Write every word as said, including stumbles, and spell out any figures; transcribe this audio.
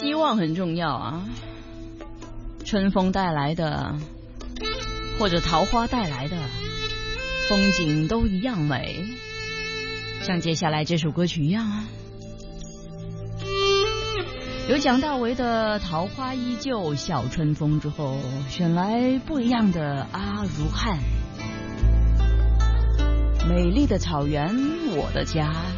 希望很重要啊，春风带来的或者桃花带来的风景都一样美，像接下来这首歌曲一样啊。有蒋大为的《桃花依旧笑春风》之后，选来不一样的阿如汉，美丽的草原我的家。